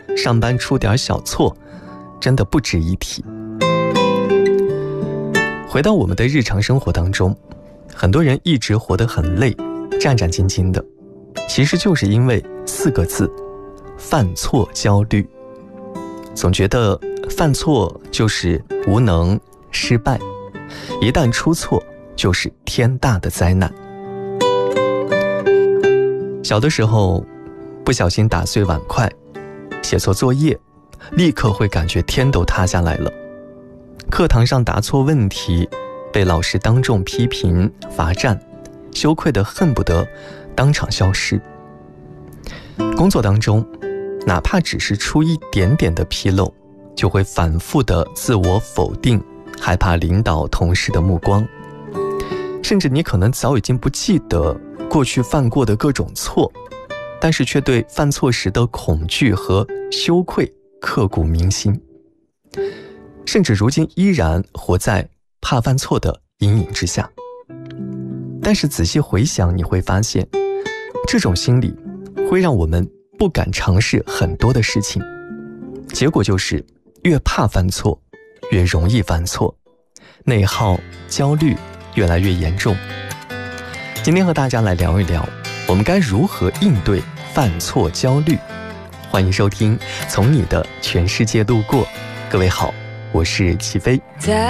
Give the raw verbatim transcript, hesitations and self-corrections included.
上班出点小错，真的不值一提。回到我们的日常生活当中，很多人一直活得很累，战战兢兢的，其实就是因为四个字：犯错焦虑。总觉得犯错就是无能、失败，一旦出错就是天大的灾难。小的时候不小心打碎碗筷，写错作业，立刻会感觉天都塌下来了。课堂上答错问题，被老师当众批评罚站，羞愧得恨不得当场消失。工作当中哪怕只是出一点点的纰漏，就会反复的自我否定，害怕领导同事的目光，甚至你可能早已经不记得过去犯过的各种错，但是却对犯错时的恐惧和羞愧刻骨铭心，甚至如今依然活在怕犯错的阴影之下。但是仔细回想，你会发现这种心理会让我们不敢尝试很多的事情，结果就是越怕犯错越容易犯错，内耗焦虑越来越严重。今天和大家来聊一聊，我们该如何应对犯错焦虑。欢迎收听从你的全世界路过。各位好，我是齐飞。